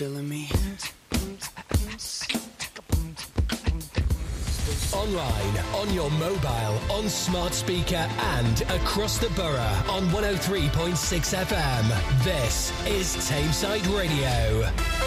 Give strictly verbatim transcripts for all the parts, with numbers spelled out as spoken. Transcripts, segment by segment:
feeling me? Online, on your mobile, on smart speaker and across the borough on one oh three point six F M. This is Tameside Radio.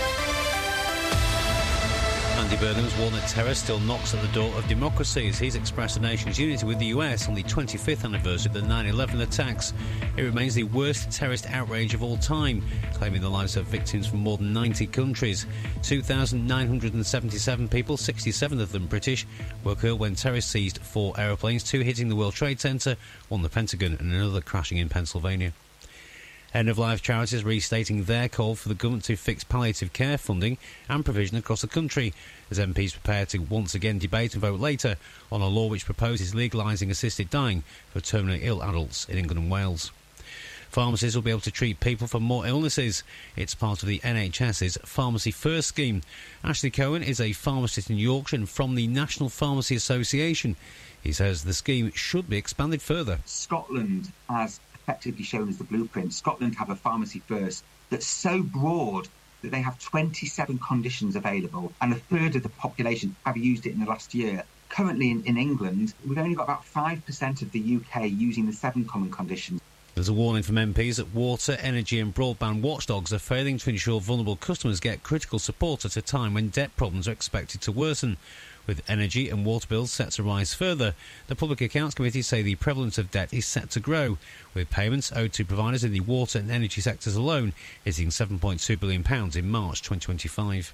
Andy Burnham's warned that terror still knocks at the door of democracy as he's expressed the nation's unity with the U S on the twenty-fifth anniversary of the nine eleven attacks. It remains the worst terrorist outrage of all time, claiming the lives of victims from more than ninety countries. two thousand nine hundred seventy-seven people, sixty-seven of them British, were killed when terrorists seized four aeroplanes, two hitting the World Trade Center, one the Pentagon and another crashing in Pennsylvania. End-of-life charities restating their call for the government to fix palliative care funding and provision across the country, as M Ps prepare to once again debate and vote later on a law which proposes legalising assisted dying for terminally ill adults in England and Wales. Pharmacies will be able to treat people for more illnesses. It's part of the N H S's Pharmacy First scheme. Ashley Cohen is a pharmacist in Yorkshire and from the National Pharmacy Association. He says the scheme should be expanded further. Scotland has effectively shown as the blueprint. Scotland have a Pharmacy First that's so broad that they have twenty-seven conditions available and a third of the population have used it in the last year. Currently in, in England, we've only got about five percent of the U K using the seven common conditions. There's a warning from M Ps that water, energy and broadband watchdogs are failing to ensure vulnerable customers get critical support at a time when debt problems are expected to worsen. With energy and water bills set to rise further, the Public Accounts Committee say the prevalence of debt is set to grow, with payments owed to providers in the water and energy sectors alone hitting seven point two billion pounds in March twenty twenty-five.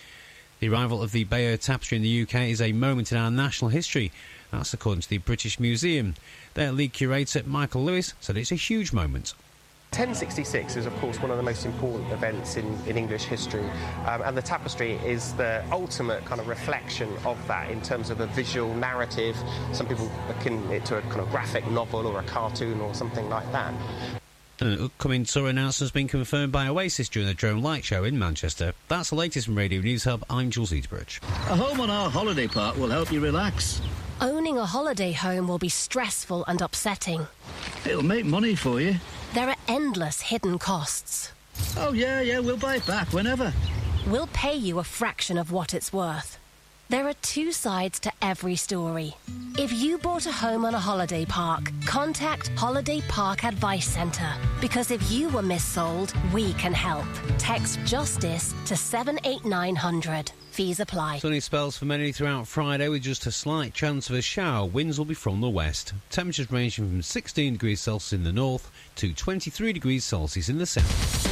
The arrival of the Bayeux Tapestry in the U K is a moment in our national history. That's according to the British Museum. Their lead curator, Michael Lewis, said it's a huge moment. ten sixty-six is, of course, one of the most important events in, in English history, um, and the tapestry is the ultimate kind of reflection of that in terms of a visual narrative. Some people akin it to a kind of graphic novel or a cartoon or something like that. An upcoming tour announcement has been confirmed by Oasis during the Drone Light Show in Manchester. That's the latest from Radio News Hub. I'm Jules Eatbridge. A home on our holiday park will help you relax. Owning a holiday home will be stressful and upsetting. It'll make money for you. There are endless hidden costs. Oh, yeah, yeah, we'll buy it back whenever. We'll pay you a fraction of what it's worth. There are two sides to every story. If you bought a home on a holiday park, contact Holiday Park Advice Centre. Because if you were missold, we can help. Text JUSTICE to seven eight nine hundred. Fees apply. Sunny spells for many throughout Friday with just a slight chance of a shower. Winds will be from the west. Temperatures ranging from sixteen degrees Celsius in the north to twenty-three degrees Celsius in the south.